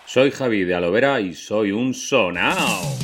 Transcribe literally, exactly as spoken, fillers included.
Soy Javi de Alovera y soy un sonao.